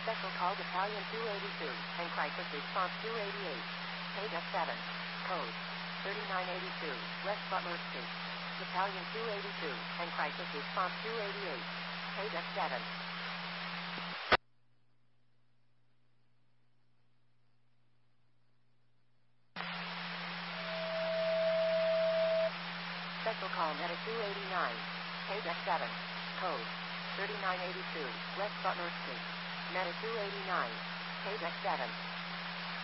Special call Battalion 282 and Crisis Response 288. Page 7. Code 3982, West Butler Street. Battalion 282 and Crisis Response 288. Page 7. Special call Meta 289. Page 7. Code 3982, West Butler Street. Meta 289. Page 7.